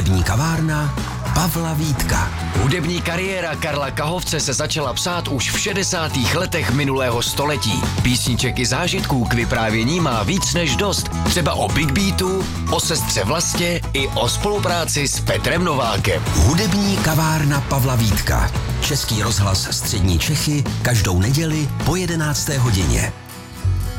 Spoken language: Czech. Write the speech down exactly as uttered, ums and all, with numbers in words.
Hudební kavárna Pavla Vítka. Hudební kariéra Karla Kahovce se začala psát už v šedesátých letech minulého století. Písniček i zážitků k vyprávění má víc než dost. Třeba o Big Beatu, o sestře Vlastě i o spolupráci s Petrem Novákem. Hudební kavárna Pavla Vítka. Český rozhlas Střední Čechy každou neděli po jedenácté hodině.